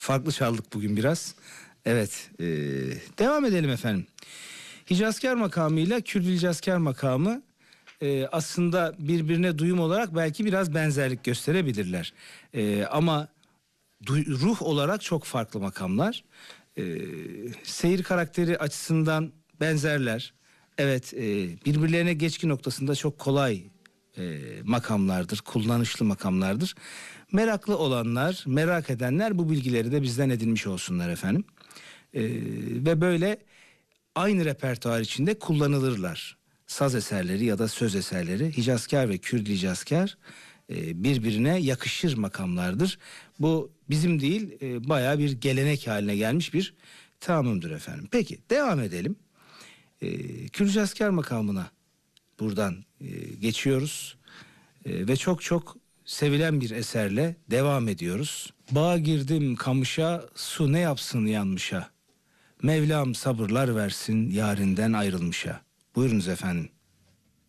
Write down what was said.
Farklı çaldık bugün biraz. Evet, devam edelim efendim. Hicazkar makamıyla Kürdülcazkar makamı aslında birbirine duyum olarak belki biraz benzerlik gösterebilirler. Ama ruh olarak çok farklı makamlar. Seyir karakteri açısından benzerler. Evet, birbirlerine geçki noktasında çok kolay makamlardır, kullanışlı makamlardır. Meraklı olanlar, merak edenler bu bilgileri de bizden edinmiş olsunlar efendim. Ve böyle aynı repertuar içinde kullanılırlar. Saz eserleri ya da söz eserleri, Hicazkar ve Kürdü Hicazkar birbirine yakışır makamlardır. Bu bizim değil, bayağı bir gelenek haline gelmiş bir tamamdır efendim. Peki devam edelim. Kürdü Hicazkar makamına buradan geçiyoruz. Ve çok çok sevilen bir eserle devam ediyoruz. Bağa girdim kamışa, su ne yapsın yanmışa. Mevlam sabırlar versin yarinden ayrılmışa. Buyurunuz efendim.